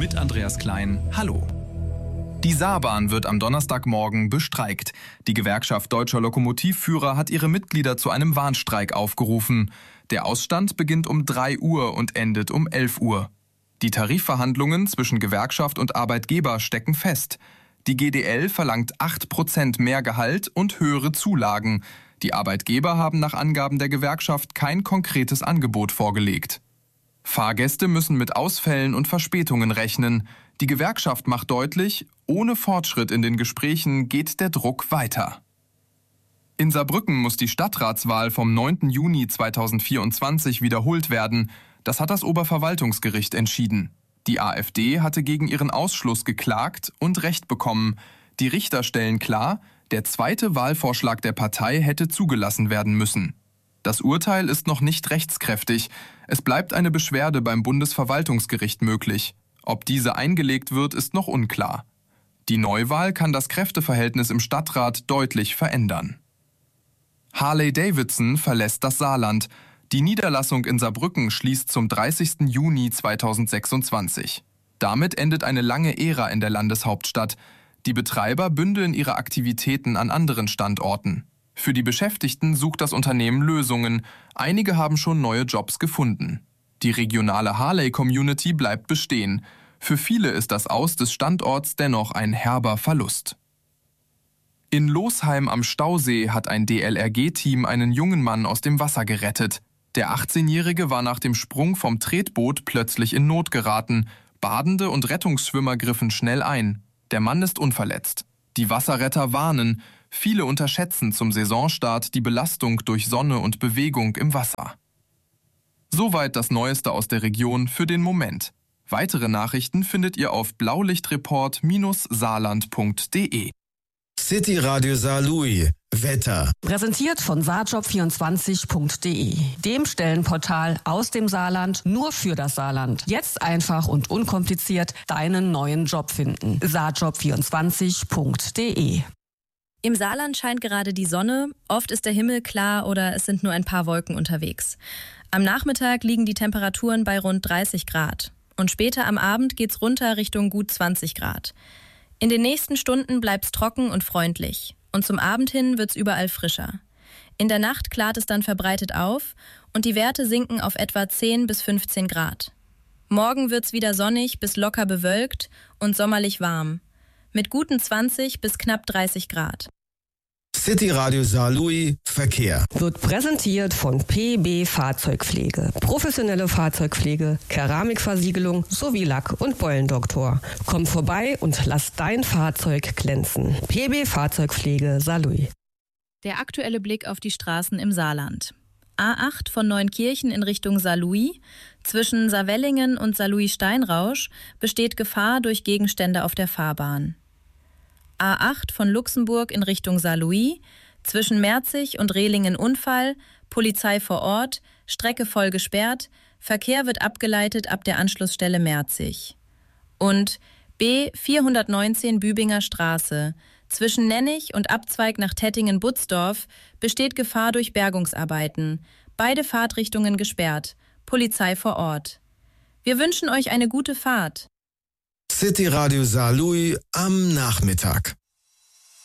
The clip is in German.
mit Andreas Klein. Hallo. Die Saarbahn wird am Donnerstagmorgen bestreikt. Die Gewerkschaft Deutscher Lokomotivführer hat ihre Mitglieder zu einem Warnstreik aufgerufen. Der Ausstand beginnt um 3 Uhr und endet um 11 Uhr. Die Tarifverhandlungen zwischen Gewerkschaft und Arbeitgeber stecken fest. Die GDL verlangt 8% mehr Gehalt und höhere Zulagen. Die Arbeitgeber haben nach Angaben der Gewerkschaft kein konkretes Angebot vorgelegt. Fahrgäste müssen mit Ausfällen und Verspätungen rechnen. Die Gewerkschaft macht deutlich, ohne Fortschritt in den Gesprächen geht der Druck weiter. In Saarbrücken muss die Stadtratswahl vom 9. Juni 2024 wiederholt werden. Das hat das Oberverwaltungsgericht entschieden. Die AfD hatte gegen ihren Ausschluss geklagt und Recht bekommen. Die Richter stellen klar, der zweite Wahlvorschlag der Partei hätte zugelassen werden müssen. Das Urteil ist noch nicht rechtskräftig. Es bleibt eine Beschwerde beim Bundesverwaltungsgericht möglich. Ob diese eingelegt wird, ist noch unklar. Die Neuwahl kann das Kräfteverhältnis im Stadtrat deutlich verändern. Harley-Davidson verlässt das Saarland. Die Niederlassung in Saarbrücken schließt zum 30. Juni 2026. Damit endet eine lange Ära in der Landeshauptstadt. Die Betreiber bündeln ihre Aktivitäten an anderen Standorten. Für die Beschäftigten sucht das Unternehmen Lösungen. Einige haben schon neue Jobs gefunden. Die regionale Harley-Community bleibt bestehen. Für viele ist das Aus des Standorts dennoch ein herber Verlust. In Losheim am Stausee hat ein DLRG-Team einen jungen Mann aus dem Wasser gerettet. Der 18-Jährige war nach dem Sprung vom Tretboot plötzlich in Not geraten. Badende und Rettungsschwimmer griffen schnell ein. Der Mann ist unverletzt. Die Wasserretter warnen. Viele unterschätzen zum Saisonstart die Belastung durch Sonne und Bewegung im Wasser. Soweit das Neueste aus der Region für den Moment. Weitere Nachrichten findet ihr auf blaulichtreport-saarland.de. City Radio Saarlouis. Wetter. Präsentiert von saarjob24.de, dem Stellenportal aus dem Saarland nur für das Saarland. Jetzt einfach und unkompliziert deinen neuen Job finden. saarjob24.de. Im Saarland scheint gerade die Sonne, oft ist der Himmel klar oder es sind nur ein paar Wolken unterwegs. Am Nachmittag liegen die Temperaturen bei rund 30 Grad und später am Abend geht's runter Richtung gut 20 Grad. In den nächsten Stunden bleibt's trocken und freundlich und zum Abend hin wird's überall frischer. In der Nacht klart es dann verbreitet auf und die Werte sinken auf etwa 10 bis 15 Grad. Morgen wird's wieder sonnig bis locker bewölkt und sommerlich warm, mit guten 20 bis knapp 30 Grad. City Radio Saarlouis Verkehr. Wird präsentiert von PB Fahrzeugpflege. Professionelle Fahrzeugpflege, Keramikversiegelung sowie Lack- und Beulendoktor. Komm vorbei und lass dein Fahrzeug glänzen. PB Fahrzeugpflege Saarlouis. Der aktuelle Blick auf die Straßen im Saarland. A8 von Neunkirchen in Richtung Saarlouis. Zwischen Saarwellingen und Saarlouis-Steinrausch besteht Gefahr durch Gegenstände auf der Fahrbahn. A8 von Luxemburg in Richtung Saarlouis, zwischen Merzig und Rehlingen Unfall, Polizei vor Ort, Strecke voll gesperrt, Verkehr wird abgeleitet ab der Anschlussstelle Merzig. Und B 419 Bübinger Straße, zwischen Nennig und Abzweig nach Tettingen-Butzdorf besteht Gefahr durch Bergungsarbeiten, beide Fahrtrichtungen gesperrt, Polizei vor Ort. Wir wünschen euch eine gute Fahrt. City Radio Saarlouis am Nachmittag.